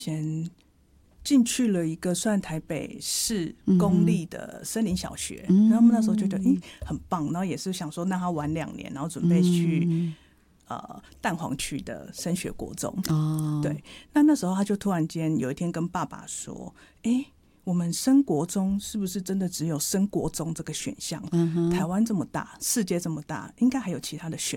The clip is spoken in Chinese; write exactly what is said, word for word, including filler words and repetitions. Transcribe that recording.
先进去了一个算台北市公立的森林小学，嗯、然后他们那时候就觉得，哎、欸，很棒，然后也是想说让他玩两年，然后准备去、嗯、呃蛋黄区的升学国中。哦，对，那那时候他就突然间有一天跟爸爸说，哎、欸。我们升国中是不是真的只有升国中这个选项？嗯、台湾这么大，世界这么大，应该还有其他的选